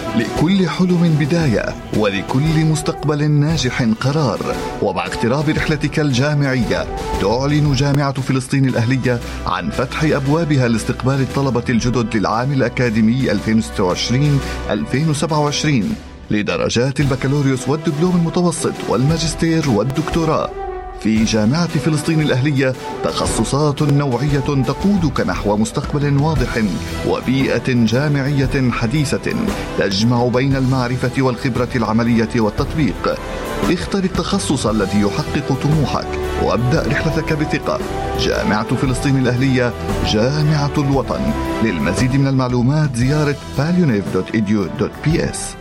لكل حلم بداية، ولكل مستقبل ناجح قرار. ومع اقتراب رحلتك الجامعية، تعلن جامعة فلسطين الأهلية عن فتح أبوابها لاستقبال الطلبة الجدد للعام الأكاديمي 2026-2027 لدرجات البكالوريوس والدبلوم المتوسط والماجستير والدكتوراه. في جامعة فلسطين الأهلية تخصصات نوعية تقودك نحو مستقبل واضح وبيئة جامعية حديثة تجمع بين المعرفة والخبرة العملية والتطبيق. اختر التخصص الذي يحقق طموحك وابدأ رحلتك بثقة. جامعة فلسطين الأهلية، جامعة الوطن. للمزيد من المعلومات زيارة palionev.edu.ps.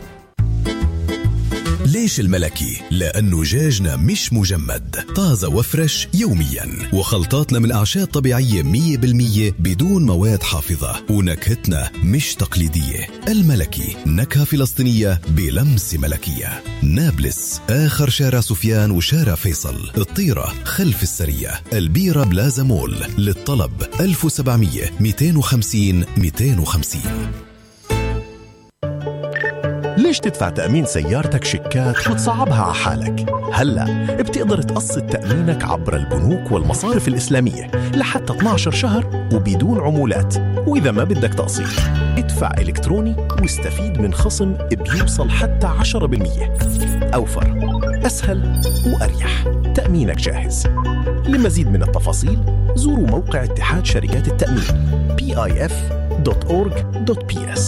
ليش الملكي؟ لأنه دجاجنا مش مجمد، طازة وفرش يوميا، وخلطاتنا من أعشاب طبيعية 100% بدون مواد حافظة، ونكهتنا مش تقليدية. الملكي، نكهة فلسطينية بلمسة ملكية. نابلس، آخر شارع سفيان وشارع فيصل. الطيرة خلف السرية. البيرة بلازا مول. للطلب 1700 250 250. ليش تدفع تأمين سيارتك شيكات وتصعبها على حالك؟ هلأ بتقدر تقسط تأمينك عبر البنوك والمصارف الإسلامية لحتى 12 شهر وبدون عمولات. وإذا ما بدك تقسيط، ادفع إلكتروني واستفيد من خصم بيوصل حتى 10%. أوفر، أسهل وأريح. تأمينك جاهز. لمزيد من التفاصيل زوروا موقع اتحاد شركات التأمين pif.org.ps.